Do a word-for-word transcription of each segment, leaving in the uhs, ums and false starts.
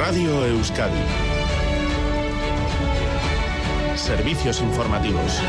Radio Euskadi. Servicios informativos.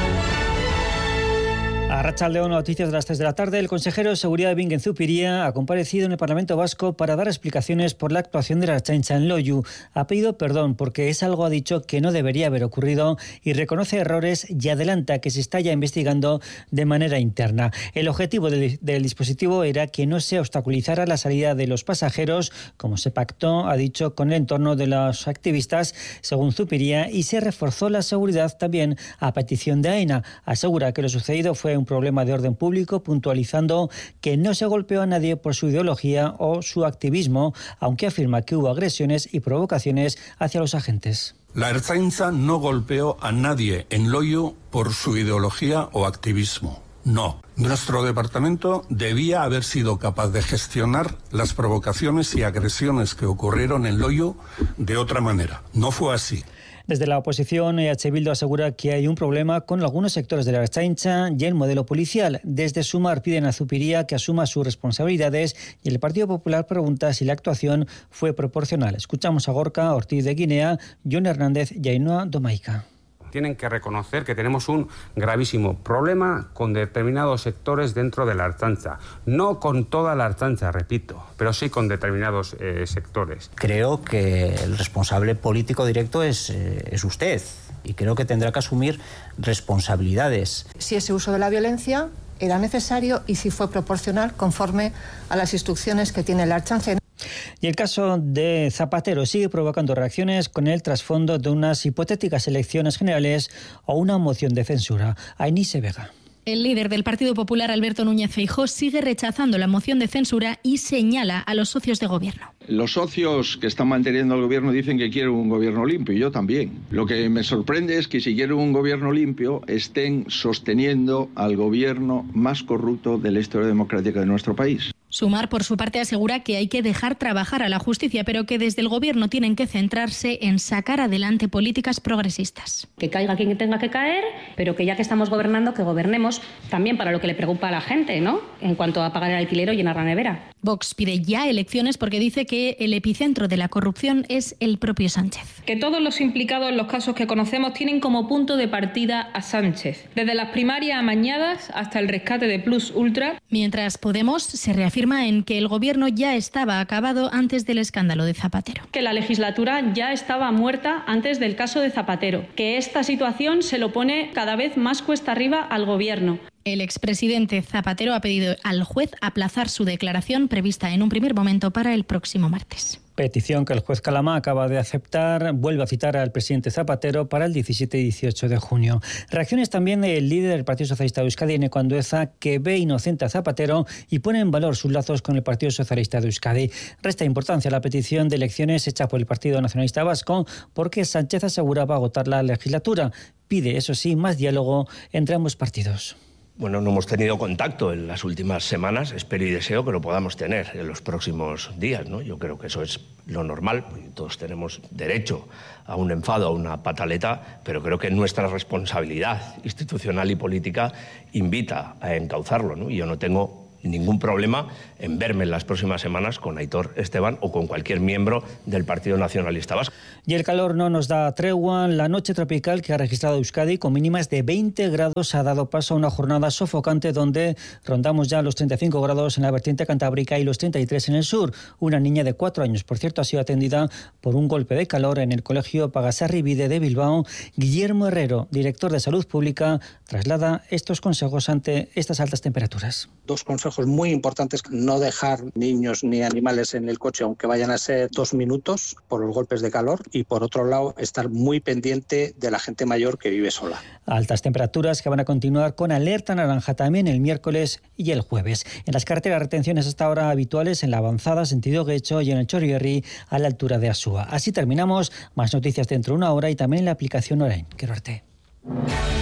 Arratsaldeon, noticias de las tres de la tarde. El consejero de Seguridad Bingen Zupiria ha comparecido en el Parlamento Vasco para dar explicaciones por la actuación de la Ertzaintza en Loiu. Ha pedido perdón porque es algo, ha dicho, que no debería haber ocurrido y reconoce errores y adelanta que se está ya investigando de manera interna. El objetivo del, del dispositivo era que no se obstaculizara la salida de los pasajeros, como se pactó, ha dicho, con el entorno de los activistas, según Zupiria, y se reforzó la seguridad también a petición de AENA. Asegura que lo sucedido fue un problema de orden público, puntualizando que no se golpeó a nadie por su ideología o su activismo, aunque afirma que hubo agresiones y provocaciones hacia los agentes. La Ertzaintza no golpeó a nadie en Loiu por su ideología o activismo. No. Nuestro departamento debía haber sido capaz de gestionar las provocaciones y agresiones que ocurrieron en Loiu de otra manera. No fue así. Desde la oposición, E H Bildu asegura que hay un problema con algunos sectores de la Ertzaintza y el modelo policial. Desde Sumar piden a Zupiria que asuma sus responsabilidades y el Partido Popular pregunta si la actuación fue proporcional. Escuchamos a Gorka Ortiz de Guinea, Jon Hernández y Ainhoa Domaica. Tienen que reconocer que tenemos un gravísimo problema con determinados sectores dentro de la Ertzaintza. No con toda la Ertzaintza, repito, pero sí con determinados eh, sectores. Creo que el responsable político directo es, eh, es usted y creo que tendrá que asumir responsabilidades. Si ese uso de la violencia era necesario y si fue proporcional conforme a las instrucciones que tiene la Ertzaintza. Y el caso de Zapatero sigue provocando reacciones con el trasfondo de unas hipotéticas elecciones generales o una moción de censura. Ainise Vega. El líder del Partido Popular, Alberto Núñez Feijóo, sigue rechazando la moción de censura y señala a los socios de gobierno. Los socios que están manteniendo al gobierno dicen que quieren un gobierno limpio, y yo también. Lo que me sorprende es que si quieren un gobierno limpio estén sosteniendo al gobierno más corrupto de la historia democrática de nuestro país. Sumar, por su parte, asegura que hay que dejar trabajar a la justicia, pero que desde el gobierno tienen que centrarse en sacar adelante políticas progresistas. Que caiga quien tenga que caer, pero que ya que estamos gobernando, que gobernemos también para lo que le preocupa a la gente, ¿no? En cuanto a pagar el alquiler o llenar la nevera. Vox pide ya elecciones porque dice que el epicentro de la corrupción es el propio Sánchez. Que todos los implicados en los casos que conocemos tienen como punto de partida a Sánchez, desde las primarias amañadas hasta el rescate de Plus Ultra. Mientras Podemos se reafirma en que el gobierno ya estaba acabado antes del escándalo de Zapatero. Que la legislatura ya estaba muerta antes del caso de Zapatero. Que esta situación se lo pone cada vez más cuesta arriba al gobierno. El expresidente Zapatero ha pedido al juez aplazar su declaración prevista en un primer momento para el próximo martes. Petición que el juez Calamá acaba de aceptar, vuelve a citar al presidente Zapatero para el diecisiete y dieciocho de junio. Reacciones también del líder del Partido Socialista de Euskadi, Eneko Andueza, que ve inocente a Zapatero y pone en valor sus lazos con el Partido Socialista de Euskadi. Resta importancia a la petición de elecciones hecha por el Partido Nacionalista Vasco porque Sánchez aseguraba agotar la legislatura. Pide, eso sí, más diálogo entre ambos partidos. Bueno, no hemos tenido contacto en las últimas semanas, espero y deseo que lo podamos tener en los próximos días, ¿no? Yo creo que eso es lo normal, porque todos tenemos derecho a un enfado, a una pataleta, pero creo que nuestra responsabilidad institucional y política invita a encauzarlo, ¿no? Y yo no tengo ningún problema en verme en las próximas semanas con Aitor Esteban o con cualquier miembro del Partido Nacionalista Vasco. Y el calor no nos da tregua. La noche tropical que ha registrado Euskadi con mínimas de veinte grados ha dado paso a una jornada sofocante donde rondamos ya los treinta y cinco grados en la vertiente cantábrica y los treinta y tres en el sur. Una niña de cuatro años, por cierto, ha sido atendida por un golpe de calor en el colegio Pagasarribide de Bilbao. Guillermo Herrero, director de Salud Pública, traslada estos consejos ante estas altas temperaturas. Dos consejos muy importantes: no dejar niños ni animales en el coche aunque vayan a ser dos minutos por los golpes de calor, y por otro lado estar muy pendiente de la gente mayor que vive sola. Altas temperaturas que van a continuar con alerta naranja también el miércoles y el jueves. En las carreteras, retenciones hasta ahora habituales en la avanzada sentido Guecho y en el Chorierri a la altura de Asúa. Así terminamos. Más noticias dentro de una hora y también en la aplicación Orain. Quiero verte.